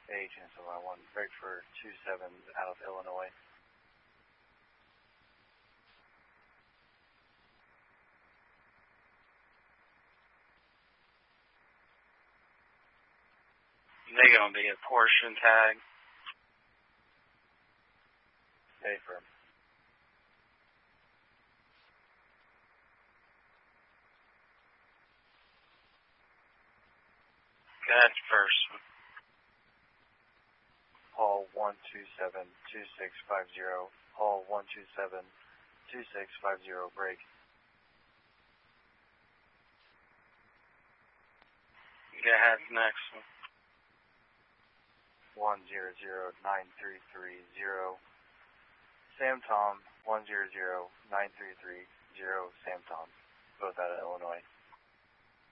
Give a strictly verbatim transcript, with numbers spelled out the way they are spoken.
Agents of I one, break for two seven out of Illinois. They're going to be a portion tag. Stay firm. That's first one. Hall one two seven two six five zero. Hall one two seven two six five zero. Break. Go ahead, next one. One zero zero nine three three zero. Sam Tom one zero zero nine three three zero. Sam Tom. Both out of Illinois.